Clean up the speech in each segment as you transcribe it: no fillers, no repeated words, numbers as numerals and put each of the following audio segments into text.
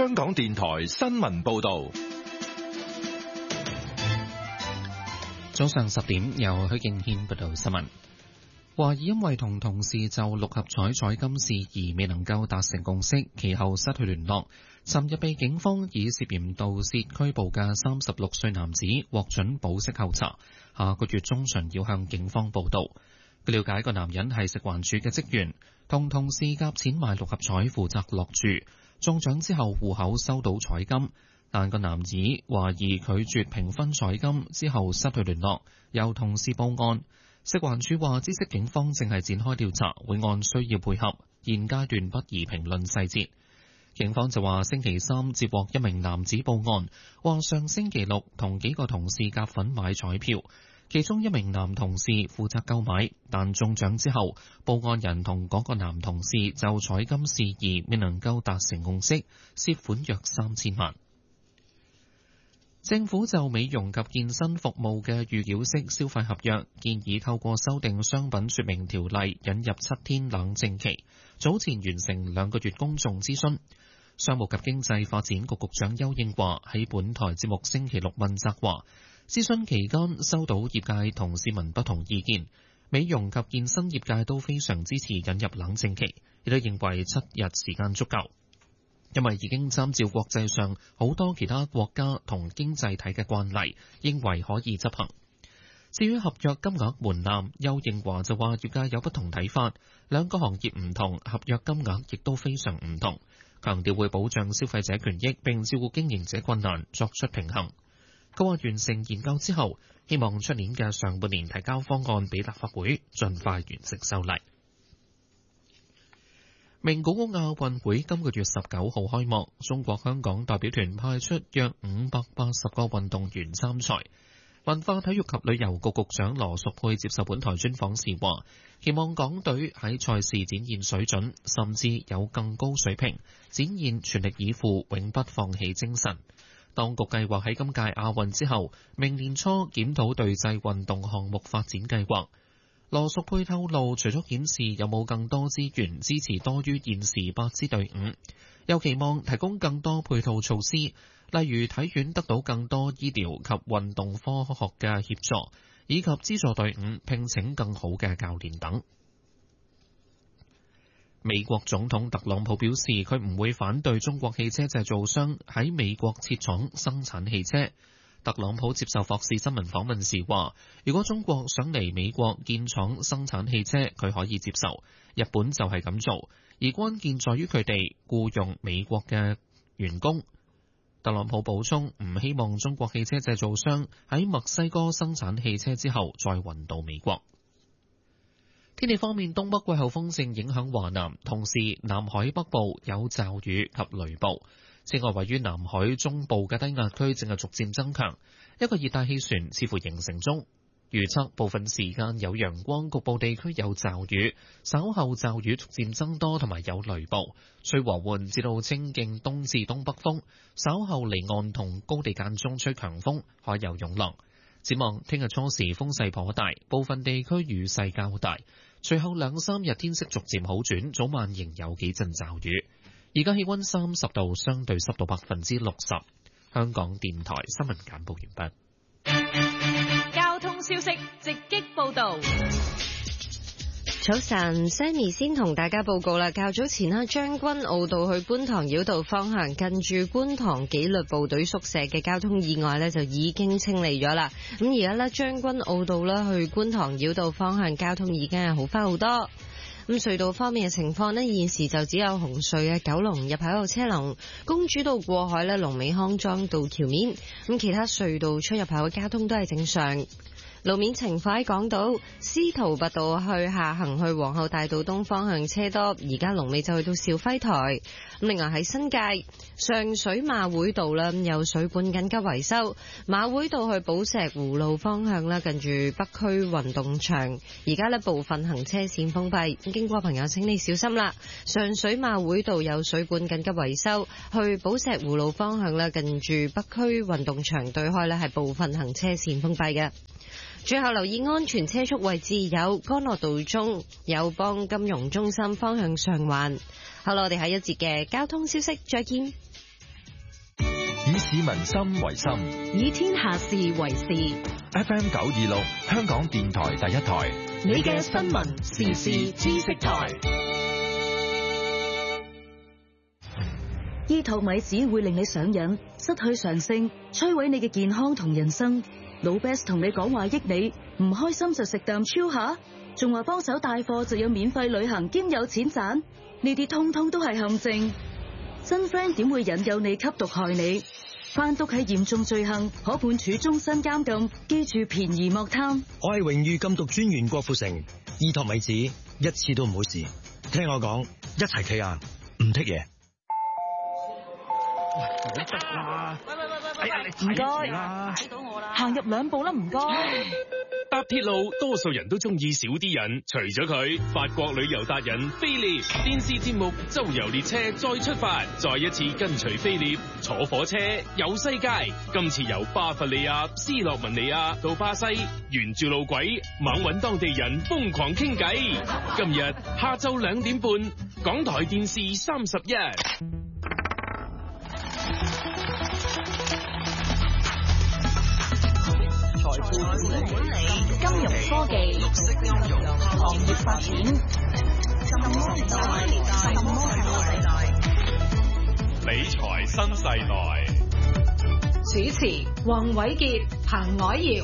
香港電台新聞報道。 早上10點，由許敬軒報道新聞。懷疑因為同同事就六合彩彩金事宜未能夠達成共識，其後失去聯絡。尋日被警方以涉嫌盜竊拘捕嘅36歲男子獲准保釋候查，下個月中旬要向警方報到。據了解，個男人係食環署嘅職員，同同事夾錢買六合彩，負責落注。中獎之後戶口收到彩金，但個男子懷疑拒絕平分彩金之後失去聯絡，由同事報案。食環署話，知悉警方正係展開調查，會按需要配合，現階段不宜評論細節。警方就話，星期三接獲一名男子報案，話上星期六同幾個同事夾份買彩票，其中一名男同事負責購買，但中獎之後，報案人同嗰個男同事就彩金事宜未能夠達成共識，涉款約3000萬。政府就美容及健身服務嘅預繳式消費合約建議透過修訂商品說明條例引入7天冷靜期，早前完成2個月公眾諮詢。商務及經濟發展局局長邱應華喺本台節目星期六問責話，諮詢期間收到業界同市民不同意見，美容及健身業界都非常支持引入冷靜期，亦都認為7日時間足夠。因為已經參照國際上好多其他國家同經濟體嘅慣例，認為可以執行。至於合約金額門檻，邱應華就話業界有不同睇法，兩個行業唔同，合約金額亦都非常唔同，強調會保障消費者權益並照顧經營者困難，作出平衡。佢話完成研究之後，希望出年嘅上半年提交方案俾立法會，盡快完成修例。名古屋亞運會今個月19號開幕，中國香港代表團派出約580個運動員參賽。文化體育及旅遊局局長羅淑佩接受本台專訪時話，期望港隊喺賽事展現水準，甚至有更高水平，展現全力以赴、永不放棄精神。當局計劃喺今屆亞運之後，明年初檢討隊際運動項目發展計劃。羅淑佩透露，除咗檢視有冇更多資源支持多於現時8支隊伍，又期望提供更多配套措施，例如體院得到更多醫療及運動科學嘅協助，以及資助隊伍聘請更好嘅教練等。美國總統特朗普表示，佢唔會反對中國汽車製造商喺美國設廠生產汽車。特朗普接受霍士新聞訪問時話，如果中國想嚟美國建廠生產汽車，佢可以接受。日本就係咁做，而關鍵在於佢哋僱用美國嘅員工。特朗普補充，唔希望中國汽車製造商喺墨西哥生產汽車之後再運到美國。天氣方面，東北季候風正影響華南，同時南海北部有驟雨及雷暴。此外，位於南海中部嘅低壓區正係逐漸增強，一個熱帶氣旋似乎形成中。預測部分時間有陽光，局部地區有驟雨，稍後驟雨逐漸增多，同埋有雷暴。吹和緩至到清勁東至東北風，稍後離岸同高地間中吹強風，海有湧浪。展望聽日初時風勢頗大，部分地區雨勢較大。隨後2-3日天色逐漸好轉，早晚仍有幾陣驟雨。而家氣溫30度，相對濕度60%。香港電台新聞簡報完畢。 交通消息直擊報道。 早晨 ，Sammy 先同大家報告啦。較早前啦，將軍澳道去觀塘繞道方向，近住觀塘紀律部隊宿舍嘅交通意外呢，就已經清理咗啦。咁而家呢，將軍澳道啦去觀塘繞道方向交通已經係好翻好多。咁隧道方面嘅情況呢，現時就只有紅隧嘅九龍入口有車龍，公主道過海呢，龍尾康莊道橋面。咁其他隧道出入口嘅交通都係正常。路面情況喺港島司徒拔道去下行去皇后大道東方向車多，而家龍尾就去到肇輝台。咁另外喺新界上水馬會道啦，有水管緊急維修，馬會道去寶石湖路方向啦，近住北區運動場，而家呢部分行車線封閉，經過朋友請你小心啦。上水馬會道有水管緊急維修，去寶石湖路方向啦，近住北區運動場對開呢係部分行車線封閉嘅。最後留意安全車速位置有干諾道中友邦金融中心方向上環。好啦，我哋下一節嘅交通消息再見。 市民心為心， 以天下事為事。 FM 926，香港電台第一台， 你嘅新聞時事知識台。 醫托米只會令你上癮，失去常性，摧毀你嘅健康同人生。老 Best 同你講話益你，唔開心就食啖超下，仲話幫手帶貨就有免費旅行兼有錢賺，呢啲通通都係陷阱。真 friend 點會引誘你吸毒害你？販毒係嚴重罪行，可判處終身監禁。記住便宜莫貪。 我係榮譽禁毒專員郭富城，醫托米子一次都唔好試。聽我講，一齊企硬，唔剔嘢。 唔好得啦！ 唔該，睇到我啦，行入2步啦，唔該。 搭鐵路，多數人都中意少啲人，除咗佢，法國旅遊達人菲利電視節目《周遊列車》再出發，再一次跟隨菲利坐火車遊世界。今次由巴伐利亞、斯洛文尼亞到巴西，沿住路軌猛搵當地人瘋狂傾偈。今日下晝2點半，港台電視31。 財富管理、金融科技、綠色金融、行業發展，什麼年代？ 理財新世代。 主持：黃偉傑、彭藹瑤。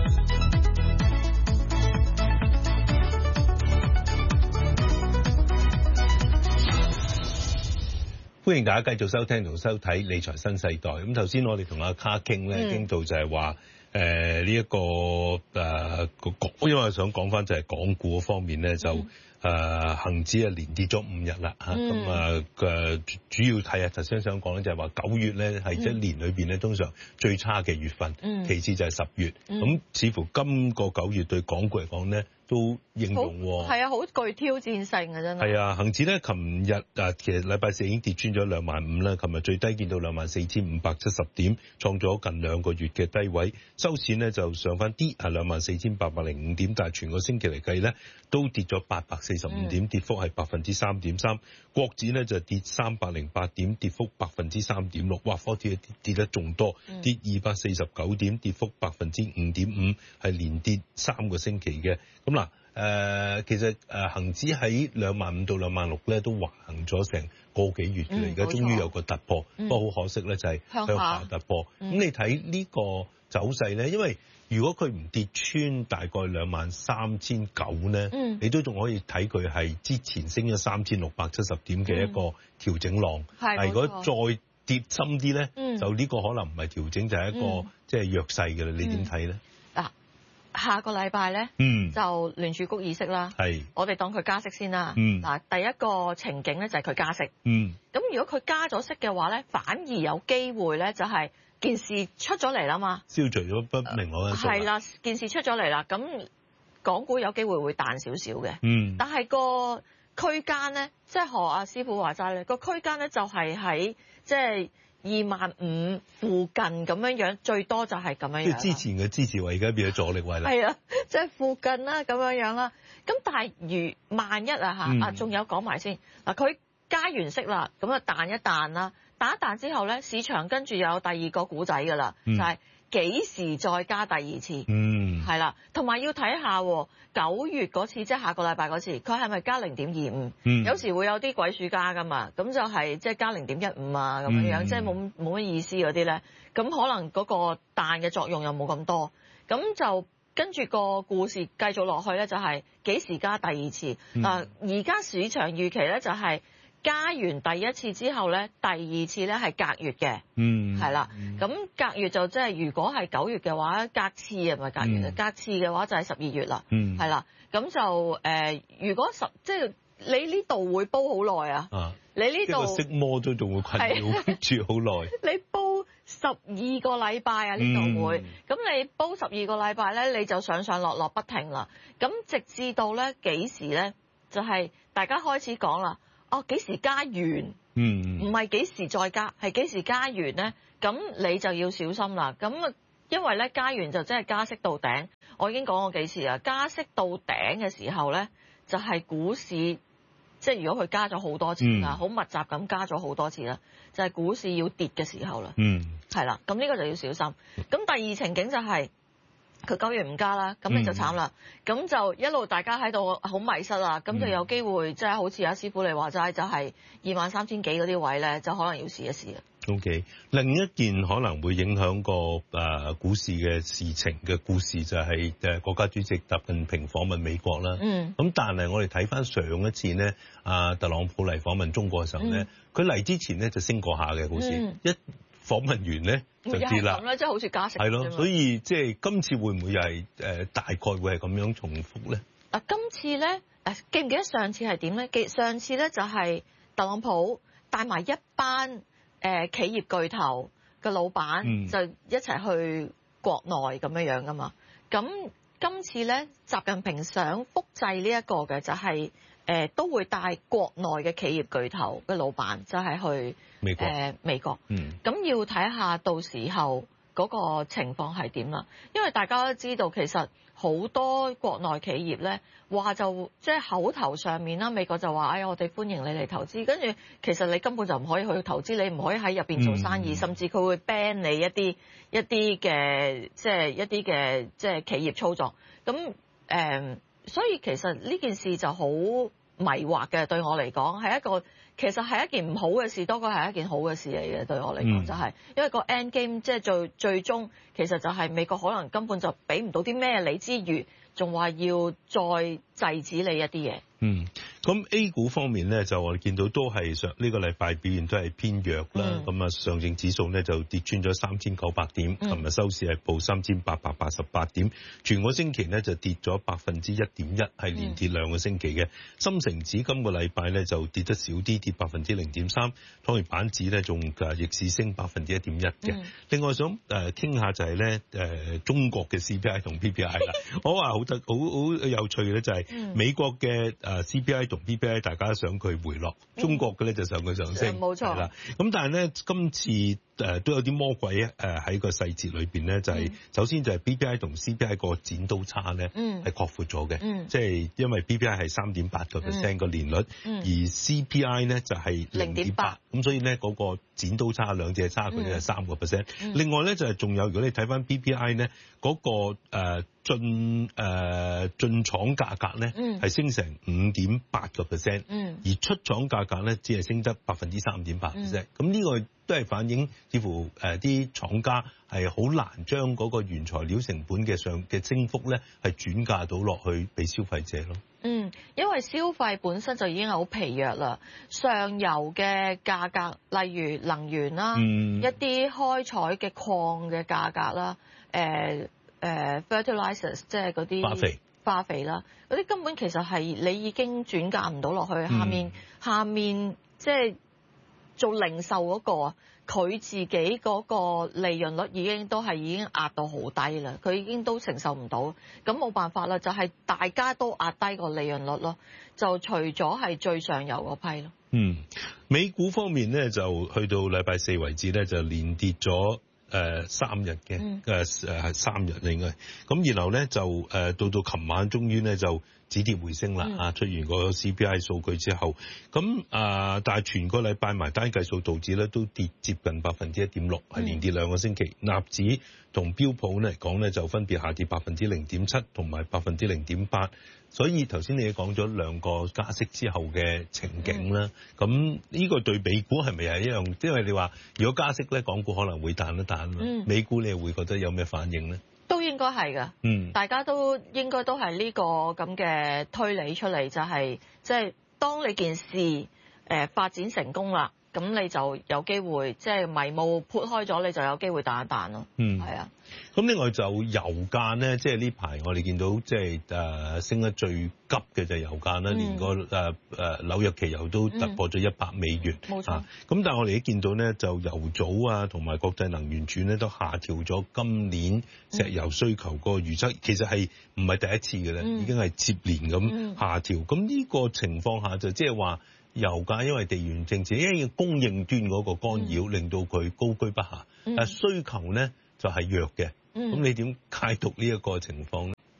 歡迎大家繼續收聽同收睇理財新世代。咁頭先我哋同阿卡傾咧，傾到就係話呢一個因為我想講翻就係港股方面咧，就恆指連跌咗5日啦嚇。咁主要睇頭先想講咧，就係話9月咧係一年裏邊咧通常最差嘅月份，其次就係10月。咁似乎今個9月對港股嚟講咧都應用喎。 係啊，好具挑戰性啊，真係。係啊，恆指咧琴日其實禮拜4已經跌穿咗25,000啦，琴日最低見到24,570點，創咗近2個月嘅低位。收市呢就上翻啲24,805點，但係全個星期嚟計咧都跌咗845點，跌幅係3.3%。國指呢就跌308點，跌幅3.6%。哇，科指跌得仲多，跌249點，跌幅5.5%，係連跌3個星期嘅。咁嗱。其實恆指喺25,000到26,000咧都橫行咗成個幾月嘅，而家終於有個突破，不過好可惜咧就係向下突破。咁你睇呢個走勢咧，因為如果佢唔跌穿大概23,900咧，你都仲可以睇佢係之前升咗3,670點嘅一個調整浪。係如果再跌深啲咧，就呢個可能唔係調整，就係一個即係弱勢嘅啦。你點睇咧？ 下個禮拜咧，就聯儲局議息啦。我哋當佢加息先啦。嗱，第一個情景咧就係佢加息。咁如果佢加咗息嘅話咧，反而有機會咧就係件事出咗嚟啦嘛。消除咗不明朗因素。係啦，件事出咗嚟啦，咁港股有機會會彈少少嘅。但係個區間咧，即係學阿師傅話齋咧，個區間咧就係喺即係25,000附近咁樣，最多就係咁樣。即係之前嘅支持位而家變咗阻力位啦。係啊，即係附近啦咁樣啦。咁但係如萬一仲有講埋先嗱，佢加完息啦，咁啊彈一彈啦，彈一彈之後咧，市場跟住有第二個故仔㗎啦，就係幾時再加第二次？係啦，同埋要睇下9月嗰次，即係下個禮拜嗰次，佢係咪加0.25？有時會有啲鬼鼠加㗎嘛，咁就係即係加0.15啊咁樣，即係冇乜意思嗰啲咧。咁可能嗰個彈嘅作用又冇咁多，咁就跟住個故事繼續落去咧，就係幾時加第二次？嗱，而家市場預期咧就係加完第一次之後咧，第二次咧係隔月嘅，係啦。咁隔月就即係如果係9月嘅話，隔次係咪隔月？隔次嘅話就係12月啦，係啦。咁就如果即係你呢度會煲好耐啊？你呢度色魔都仲會困擾住好耐。你煲12個禮拜啊？呢度會咁你煲12個禮拜咧，你就上上落落不停啦。咁直至到咧幾時咧？就係大家開始講啦。幾時加完？唔係幾時再加，係幾時加完咧？咁你就要小心啦。咁因為咧加完就真係加息到頂。我已經講過幾次啦，加息到頂嘅時候咧，就係股市即係如果佢加咗好多次啦，好密集咁加咗好多次啦，就係股市要跌嘅時候啦。係啦，咁呢個就要小心。咁第二情景就係佢9月唔加啦，咁你就慘啦。咁就一路大家喺度好迷失啦，咁就有機會即係好似阿師傅你話齋，就係23,000幾嗰啲位咧，就可能要試一試啦。 OK， 另一件可能會影響個股市嘅事情嘅故事就係國家主席習近平訪問美國啦。咁但係我哋睇翻上一次咧，特朗普嚟訪問中國嘅時候咧，佢嚟之前咧就升過下嘅股市，一訪問完咧就跌啦。 咁咧，即係好似加息。係咯，所以即係今次會唔會又係大概會係咁樣重複咧？ 今次咧記唔記得上次係點咧？上次咧就係特朗普帶埋一班企業巨頭嘅老闆就一齊去國內咁樣噶嘛。咁今次咧，習近平想複製呢一個嘅就係都會帶國內嘅企業巨頭嘅老闆，就係去美國。咁要睇下到時候嗰個情況係點啦。因為大家都知道，其實好多國內企業咧話就即係口頭上面啦，美國就話：哎呀，我哋歡迎你嚟投資。跟住其實你根本就唔可以去投資，你唔可以喺入邊做生意，甚至佢會 ban 你一啲嘅即係企業操作。咁所以其實呢件事就好迷惑嘅，對我嚟講係一個其實係一件唔好嘅事，多過係一件好嘅事嚟嘅。對我嚟講就係因為個 end game 即係最終其實就係美國可能根本就俾唔到啲咩你之餘，仲話要再制止你一啲嘢。 咁 A 股方面咧，就我哋見到都係呢個禮拜表現都係偏弱啦。咁上證指數咧就跌穿咗3900點，琴日收市係報3888點，全個星期咧就跌咗1.1%，係連跌2個星期嘅。深成指今個禮拜咧就跌得少啲，跌0.3%。創業板指咧仲逆市升1.1%嘅。另外想傾下就係咧中國嘅 CPI 同 PPI 啦。我話好有趣嘅咧就係美國嘅CPI 同 PPI 大家想佢回落，中國嘅咧就想佢上升， 冇錯啦。 咁但係咧今次都有啲魔鬼喺個細節裏邊咧，就係首先就係 PPI 同 CPI 個剪刀差咧係擴闊咗嘅，即係因為 PPI 係3.8% 個年率，而 CPI 咧就係0.8，咁所以咧嗰個剪刀差兩者差距咧係3%。另外咧就係仲有，如果你睇翻 PPI 咧嗰個進廠價格咧係升成5.8%，而出廠價格咧只係升得3.8%。咁呢個都係反映似乎啲廠家係好難將嗰個原材料成本嘅升幅咧係轉嫁到落去俾消費者咯。 因為消費本身就已經係好疲弱啦，上游嘅價格，例如能源啦，一啲開採嘅礦嘅價格啦，fertilizers 即係嗰啲化肥啦，嗰啲根本其實係你已經轉嫁唔到落去。下面即係做零售嗰個佢自己嗰個利潤率已經壓到好低啦，佢已經都承受唔到，咁冇辦法啦，就係大家都壓低個利潤率咯，就除咗係最上游嗰批咯。 美股方面咧就去到禮拜4為止咧就連跌咗3日嘅3日應該，咁然後咧就到琴晚終於咧就止跌回升啦，出完個 CPI 數據之後，咁但係全個禮拜埋單計數道指咧都跌接近1.6%，係連跌2個星期。納指同標普嚟講咧就分別下跌0.7%同埋0.8%。所以頭先你講咗兩個加息之後嘅情景啦，咁呢個對美股係咪係一樣？因為你話如果加息咧，港股可能會彈一彈，美股你會覺得有咩反應咧？ 都應該係㗎，大家都應該都係呢個咁嘅推理出嚟，就係即係當你件事發展成功啦，咁你就有機會即係迷霧撥開咗，你就有機會彈一彈咯。係啊。 咁另外就油價咧，即係呢排我哋見到即係升得最急嘅就係油價啦，連個紐約期油都突破咗$100。 冇錯。 咁但係我哋都見到咧，就油組啊同埋國際能源署咧都下調咗今年石油需求個預測，其實係唔係第一次嘅咧，已經係接連咁下調。咁呢個情況下就即係話油價因為地緣政治，因為供應端嗰個干擾，令到佢高居不下。但係需求咧就係弱嘅。咁你點解讀呢一個情況咧？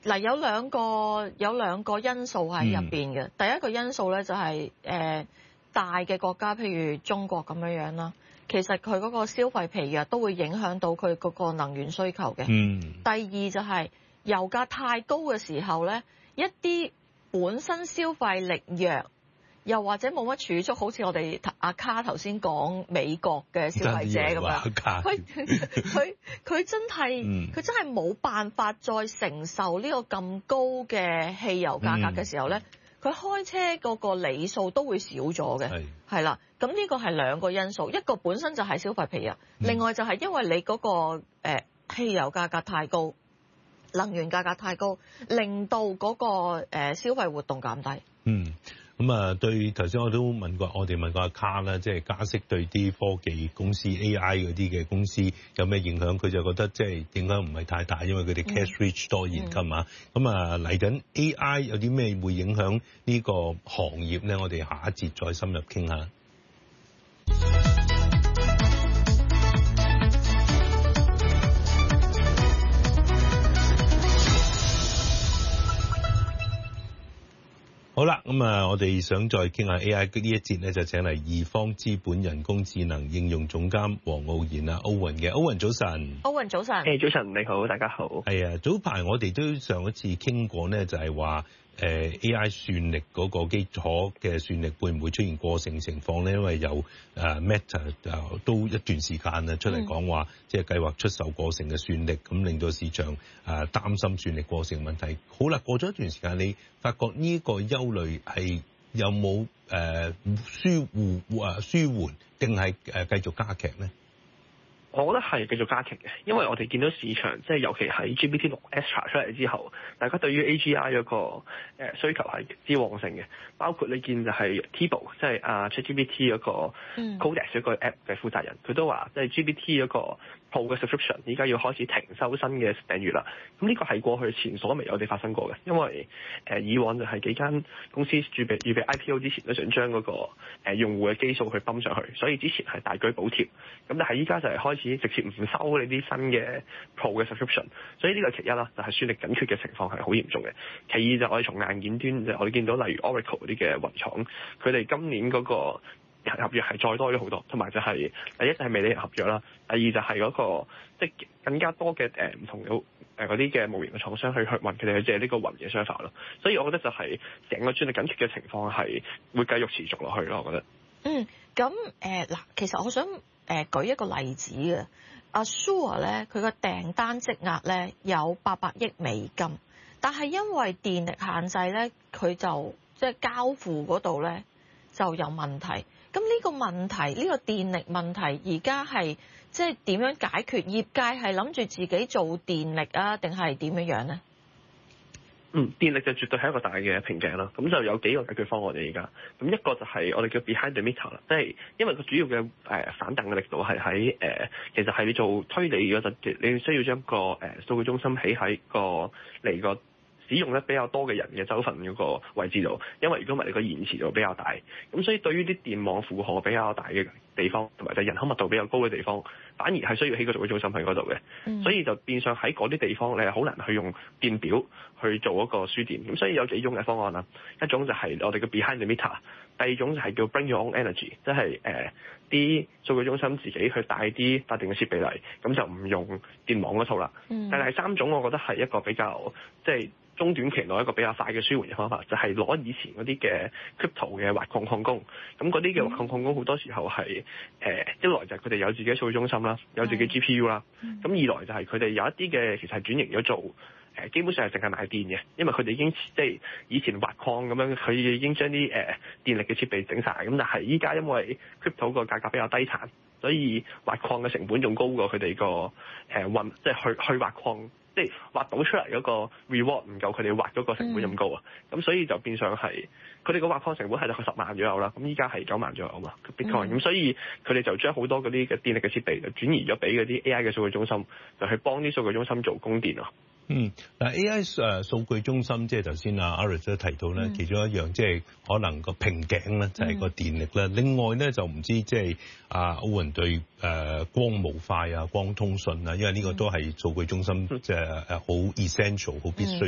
嗱，有兩個因素喺入邊嘅。第一個因素咧就係大嘅國家，譬如中國咁樣啦，其實佢嗰個消費疲弱都會影響到佢嗰個能源需求嘅。第二就係油價太高嘅時候咧，一啲本身消費力弱，又或者冇乜儲蓄，好似我哋阿卡頭先講美國嘅消費者咁樣，佢真係冇辦法再承受呢個咁高嘅汽油價格嘅時候咧，佢開車嗰個里數都會少咗嘅，係啦。咁呢個係兩個因素，一個本身就係消費疲弱，另外就係因為你嗰個汽油價格太高，能源價格太高，令到嗰個消費活動減低。 咁啊，對頭先我哋問過阿卡啦，即係加息對啲科技公司 AI 嗰啲嘅公司有咩影響？佢就覺得即係影響唔係太大，因為佢哋 cash rich 多現金啊。咁啊，嚟緊 AI 有啲咩會影響呢個行業咧？我哋下一節再深入傾下。好啦，咁啊，我哋想再傾下 AI 呢一節咧，就請嚟易方資本人工智能應用總監黃傲然啊 Owen 嘅 Owen 早晨。 Owen 早晨。 早晨你好，大家好。 係啊，早排我哋都上一次傾過咧，就係話AI 算力嗰個基礎嘅算力會唔會出現過剩情況咧？因為有Meta 都一段時間啊出嚟講話，即係計劃出售過剩嘅算力，咁令到市場擔心算力過剩問題。好啦，過咗一段時間，你發覺呢個憂慮係有冇舒緩，定係繼續加劇咧？ 我覺得係繼續加劇嘅，因為我哋見到市場即係尤其喺 GPT-6 Extra 出嚟之後，大家對於 AGI 嗰個需求係之旺盛嘅。包括你見就係 Tibo 即係ChatGPT 嗰個 Codex 嗰個 app 嘅負責人，佢都話即係 GPT 嗰個 Pro 嘅 subscription 依家要開始停收新嘅訂閱啦。咁呢個係過去前所未有地發生過嘅，因為以往就係幾間公司預備 IPO 之前都想將嗰個用戶嘅基數去泵上去，所以之前係大舉補貼。咁但係依家就係開始直接唔收你啲新嘅 Pro 嘅 subscription， 所以呢個其一啦，就係算力緊缺嘅情況係好嚴重嘅。其二就我哋從硬件端，就我哋見到例如 Oracle 嗰啲嘅雲廠，佢哋今年嗰個合約係再多咗好多，同埋就係第一就係未履行合約啦，第二就係嗰個即係更加多嘅唔同嘅嗰啲嘅模型嘅廠商去問佢哋去借呢個雲嘅 server 咯。所以我覺得就係成個算力緊缺嘅情況係會繼續持續落去咯。我覺得。 咁嗱，其實我想舉一個例子嘅，Azure 咧，佢個訂單積壓咧有800億美金，但係因為電力限制咧，佢就即係交付嗰度咧就有問題。咁呢個問題，呢個電力問題，而家係即係點樣解決？業界係諗住自己做電力啊，定係點樣呢？ 電力就絕對係一個大嘅瓶頸啦。咁就有幾個解決方案嘅而家。咁一個就係我哋叫 behind the meter 啦，即係因為個主要嘅反彈嘅力度係喺其實係你做推理嗰陣，你需要將個數據中心起喺離個使用得比較多嘅人嘅州份嗰個位置度，因為如果唔係你個延遲就會比較大。咁所以對於啲電網負荷比較大嘅地方，同埋就人口密度比較高嘅地方，反而係需要起個數據中心喺嗰度嘅。所以就變相喺嗰啲地方，你係好難去用電表去做嗰個輸電。咁所以有幾種嘅方案啦，一種就係我哋嘅 behind the meter，第二種就係叫 bring your own energy， 即係啲數據中心自己去帶啲發電嘅設備嚟，咁就唔用電網嗰套啦。但係第三種，我覺得係一個比較即係中短期內一個比較快嘅舒緩嘅方法，就係攞以前嗰啲嘅 crypto 嘅挖礦礦工。咁嗰啲嘅挖礦礦工好多時候係一來就係佢哋有自己數據中心啦，有自己 GPU 啦。咁二來就係佢哋有一啲嘅其實係轉型咗做基本上係淨係賣電嘅，因為佢哋已經即係以前挖礦咁樣，佢已經將啲電力嘅設備整晒。咁但係依家因為 crypto 個價格比較低殘，所以挖礦嘅成本仲高過佢哋個即係去挖礦。即係挖到出嚟嗰個 reward 唔夠佢哋挖嗰個成本咁高啊，咁所以就變相係佢哋個挖礦成本係大概10萬左右啦，咁依家係9萬左右啊嘛 Bitcoin，咁所以佢哋就將好多嗰啲嘅電力嘅設備就轉移咗俾嗰啲 AI 嘅數據中心，就去幫啲數據中心做供電咯。 嗱 AI 數據中心即係頭先阿 Iris 都提到咧，其中一樣即係可能個瓶頸咧就係個電力啦。另外咧就唔知即係阿 Owen 對光模塊啊、光通訊啊，因為呢個都係數據中心即係好 essential、好必須